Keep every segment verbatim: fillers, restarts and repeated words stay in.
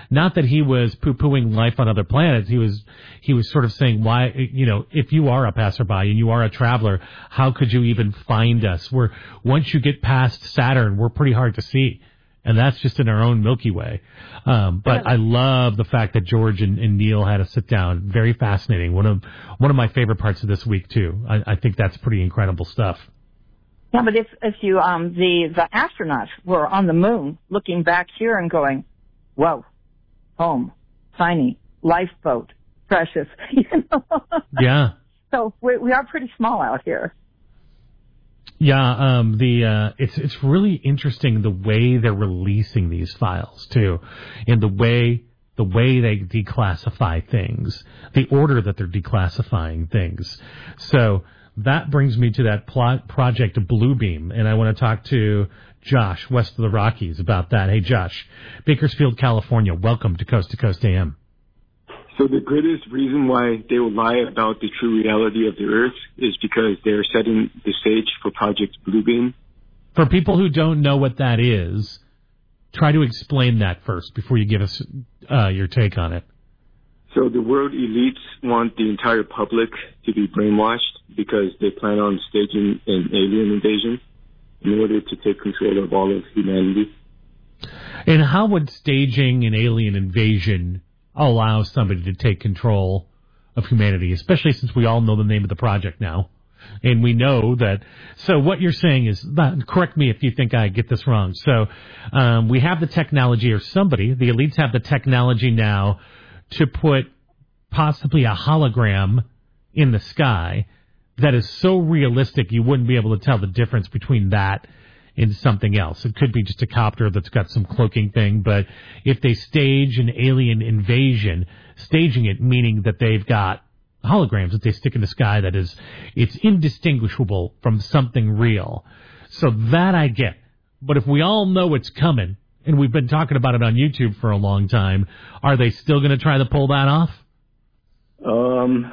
not that he was poo-pooing life on other planets. He was he was sort of saying, why, you know, if you are a passerby and you are a traveler, how could you even find us? We're, once you get past Saturn, we're pretty hard to see. And that's just in our own Milky Way. Um, but I love the fact that George and, and Neil had a sit down. Very fascinating. One of one of my favorite parts of this week too. I, I think that's pretty incredible stuff. Yeah, but if if you um the the astronauts were on the moon looking back here and going, whoa, home, tiny, lifeboat, precious, you know. Yeah. So we we are pretty small out here. Yeah, um, the uh, it's it's really interesting the way they're releasing these files too, and the way the way they declassify things, the order that they're declassifying things. So that brings me to that plot project Bluebeam, and I want to talk to Josh west of the Rockies about that. Hey, Josh, Bakersfield, California. Welcome to Coast to Coast A M. So the greatest reason why they will lie about the true reality of the Earth is because they're setting the stage for Project Bluebeam. For people who don't know what that is, try to explain that first before you give us uh, your take on it. So the world elites want the entire public to be brainwashed because they plan on staging an alien invasion in order to take control of all of humanity. And how would staging an alien invasion allow somebody to take control of humanity, especially since we all know the name of the project now? And we know that, so what you're saying is, correct me if you think I get this wrong. So um, we have the technology, or somebody, the elites have the technology now to put possibly a hologram in the sky that is so realistic you wouldn't be able to tell the difference between that and something else. It could be just a copter that's got some cloaking thing, but if they stage an alien invasion, staging it meaning that they've got holograms that they stick in the sky that is, it's indistinguishable from something real. So that I get. But if we all know it's coming, and we've been talking about it on YouTube for a long time, are they still going to try to pull that off? Um...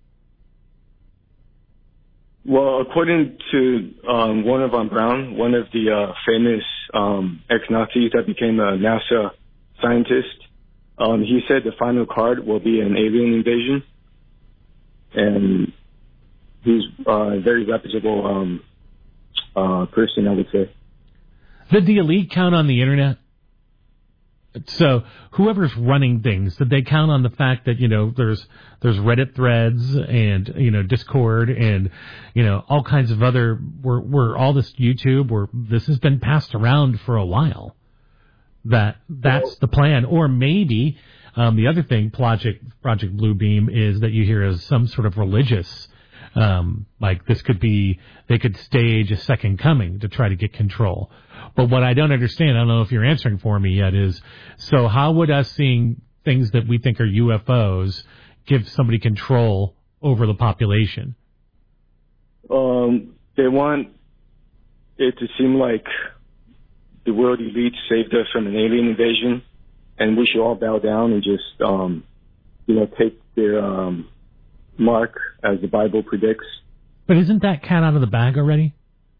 Well, according to um, Warner von Braun, one of the uh, famous um, ex-Nazis that became a NASA scientist, um, he said the final card will be an alien invasion. And he's uh, a very reputable um, uh, person, I would say. Did the elite count on the internet? So whoever's running things, did they count on the fact that, you know, there's there's Reddit threads and, you know, Discord and, you know, all kinds of other, where, where all this YouTube, where this has been passed around for a while, that that's the plan? Or maybe um, the other thing, Project Project Bluebeam, is that you hear as some sort of religious, um, like this could be, they could stage a second coming to try to get control. But what I don't understand, I don't know if you're answering for me yet, is, so how would us seeing things that we think are U F Os give somebody control over the population? Um, they want it to seem like the world elite saved us from an alien invasion, and we should all bow down and just, um, you know, take their um, mark as the Bible predicts. But isn't that cat out of the bag already?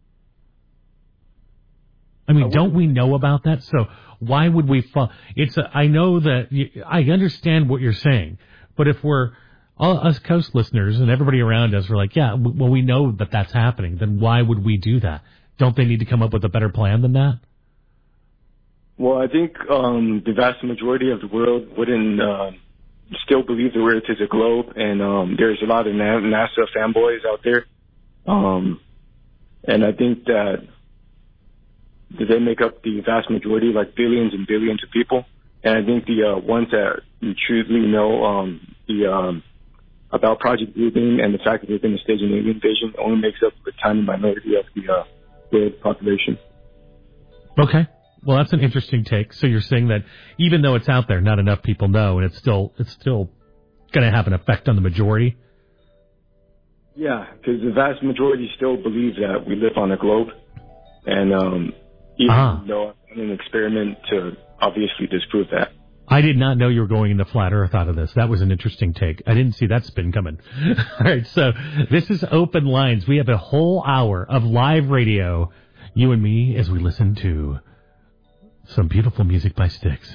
I mean, don't we know about that? So why would we fall? It's a, I know that you, I understand what you're saying, but if we're all us Coast listeners and everybody around us are like, yeah, well, we know that that's happening, then why would we do that? Don't they need to come up with a better plan than that? Well, I think um, the vast majority of the world wouldn't uh, still believe the Earth is a globe, and um, there's a lot of NASA fanboys out there, um, and I think that they make up the vast majority, like billions and billions of people. And I think the uh, ones that truly know um, the um, about Project Bluebeam and the fact that they're going to stage an alien invasion only makes up a tiny minority of the uh, world population. Okay. Well, that's an interesting take. So you're saying that even though it's out there, not enough people know, and it's still it's still going to have an effect on the majority? Yeah, because the vast majority still believe that we live on a globe. And um, even ah. though I've done an experiment to obviously disprove that. I did not know you were going into flat Earth out of this. That was an interesting take. I didn't see that spin coming. All right, so this is Open Lines. We have a whole hour of live radio, you and me, as we listen to Some beautiful music by Styx.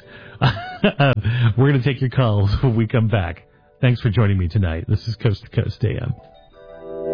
We're going to take your calls when we come back. Thanks for joining me tonight. This is Coast to Coast A M.